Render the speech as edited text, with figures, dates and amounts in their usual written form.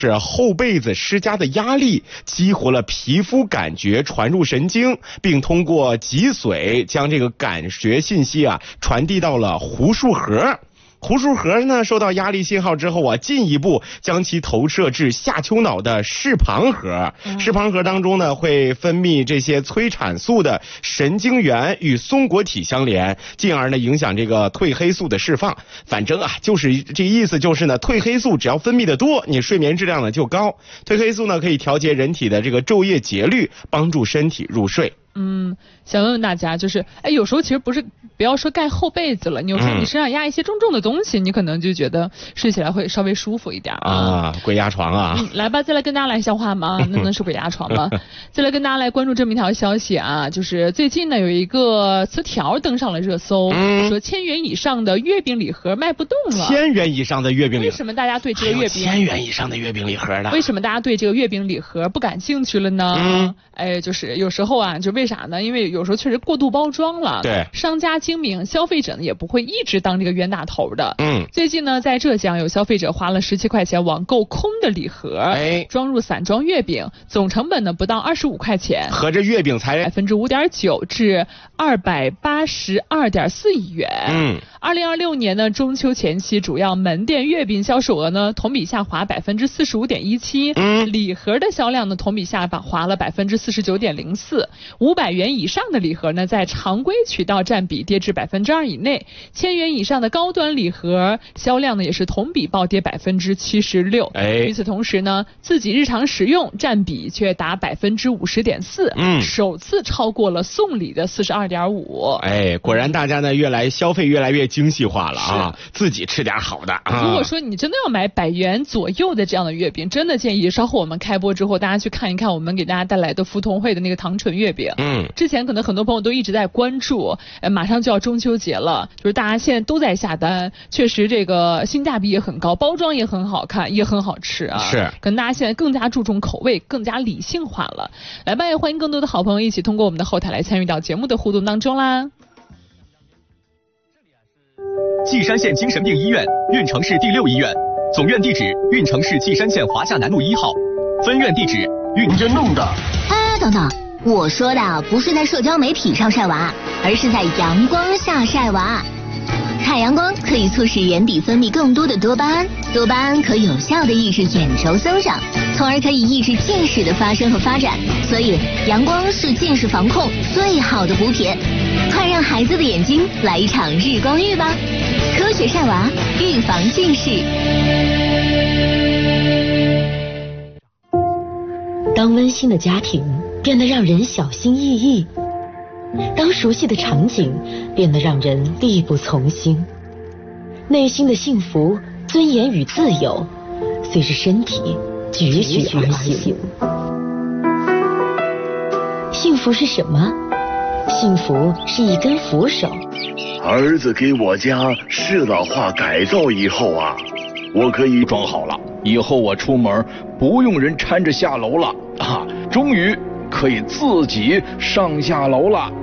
是厚被子施加的压力激活了皮肤感觉传入神经，并通过脊髓将这个感觉信息传递到了弧数核。弧数核呢受到压力信号之后进一步将其投射至下丘脑的视旁核。视旁核当中呢会分泌这些催产素的神经元与松果体相连，进而呢影响这个褪黑素的释放。反正就是这个意思，就是呢褪黑素只要分泌的多，你睡眠质量呢就高。褪黑素呢可以调节人体的这个昼夜节律，帮助身体入睡。 想问问大家，就是有时候其实不要说盖厚被子了，你有时候你身上压一些重重的东西，你可能就觉得睡起来会稍微舒服一点鬼压床来吧，再来跟大家来消化吗？那能是鬼压床吗？再来跟大家来关注这么一条消息就是最近呢有一个词条登上了热搜，说1000元以上的月饼礼盒卖不动了。 1000元以上的月饼礼盒， 为什么大家对这个月饼 1000元以上的月饼礼盒的？ 为什么大家对这个月饼礼盒不感兴趣了呢？就是有时候就为啥呢？因为有时候确实过度包装了， 对， 商家精明，消费者呢也不会一直当这个冤大头的。最近呢，在浙江有消费者花了17块钱网购空的礼盒，装入散装月饼，总成本呢不到25块钱， 合着月饼才 5.9%至282.4亿元。2026年呢中秋前期，主要门店月饼销售额呢同比下滑45.17%，礼盒的销量呢同比下滑了49.04%，500元以上的礼盒呢在常规渠道占比跌至2%以内，1000元以上的高端礼盒销量呢也是同比暴跌76%。与此同时呢，自己日常使用占比却达50.4%，首次超过了送礼的42.5%。 果然大家呢消费越来越精细化了自己吃点好的如果说你真的要买100元左右的这样的月饼，真的建议稍后我们开播之后大家去看一看我们给大家带来的福同汇的那个糖醇月饼。之前可能很多朋友都一直在关注，马上就要中秋节了，就是大家现在都在下单，确实这个性价比也很高，包装也很好看，也很好吃是跟大家现在更加注重口味，更加理性化了。来吧，也欢迎更多的好朋友一起通过我们的后台来参与到节目的互动当中啦。 稷山县精神病医院运城市第6医院，总院地址运城市稷山县华夏南路1号，分院地址运这弄的。等等，我说的不是在社交媒体上晒娃，而是在阳光下晒娃。太阳光可以促使眼底分泌更多的多巴胺，多巴胺可有效地抑制眼轴增长，从而可以抑制近视的发生和发展。所以阳光是近视防控最好的补铁，快让孩子的眼睛来一场日光浴吧！科学晒娃，预防近视。 当温馨的家庭变得让人小心翼翼，当熟悉的场景变得让人力不从心，内心的幸福、尊严与自由随着身体踽踽而行。幸福是什么？幸福是一根扶手。 儿子给我家适老化改造以后我可以装好了，以后我出门不用人搀着下楼了终于可以自己上下楼了。